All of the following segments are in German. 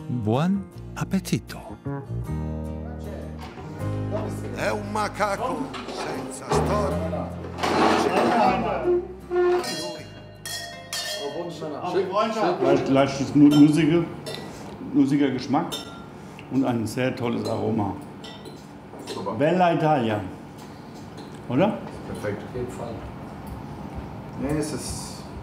Buon appetito! È un macaco senza storia. Leichtes nussiger Geschmack und ein sehr tolles Aroma. Bella Italia. Oder? Perfekt. Auf jeden Fall. Nee, es ist...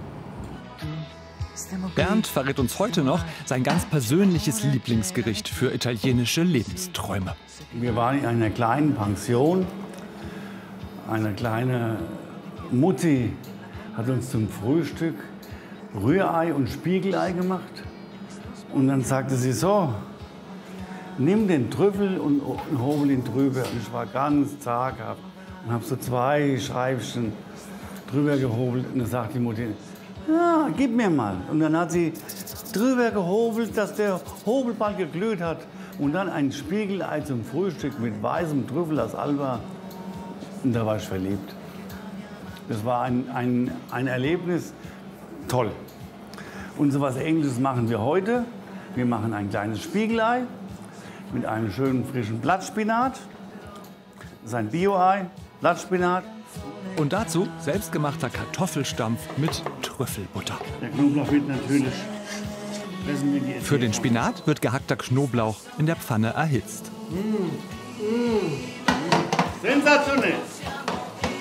Bernd verrät uns heute noch sein ganz persönliches Lieblingsgericht für italienische Lebensträume. Wir waren in einer kleinen Pension. Eine kleine Mutti hat uns zum Frühstück Rührei und Spiegelei gemacht. Und dann sagte sie so, nimm den Trüffel und hobel ihn drüber. Und ich war ganz zaghaft und habe so 2 Scheibchen drüber gehobelt. Und dann sagt die Mutti, ja, gib mir mal. Und dann hat sie drüber gehobelt, dass der Hobelball geglüht hat. Und dann ein Spiegelei zum Frühstück mit weißem Trüffel aus Alba. Und da war ich verliebt. Das war ein Erlebnis, toll. Und so was Ähnliches machen wir heute. Wir machen ein kleines Spiegelei mit einem schönen frischen Blattspinat. Das ist ein Bio-Ei, Blattspinat. Und dazu selbstgemachter Kartoffelstampf mit Trüffelbutter. Der Knoblauch wird natürlich... Für den Spinat wird gehackter Knoblauch in der Pfanne erhitzt. Sensationell!